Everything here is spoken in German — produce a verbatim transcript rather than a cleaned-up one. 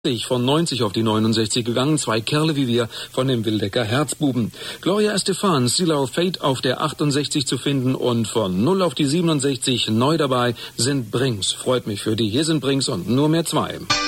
von neunzig auf die neunundsechzig gegangen, zwei Kerle wie wir von dem Wildecker Herzbuben. Gloria Estefan, Seal of Fate auf der achtundsechzig zu finden und von null auf die siebenundsechzig neu dabei sind Brings. Freut mich für die. Hier sind Brings und nur mehr zwei.